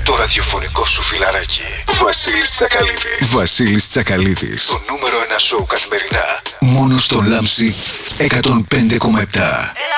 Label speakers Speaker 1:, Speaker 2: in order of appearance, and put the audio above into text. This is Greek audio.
Speaker 1: Το ραδιοφωνικό σου φιλαράκι. Βασίλης Τσακαλίδης. Βασίλης Τσακαλίδης. Το νούμερο 1 σοου καθημερινά. Μόνο στο Λάμψη 105,7.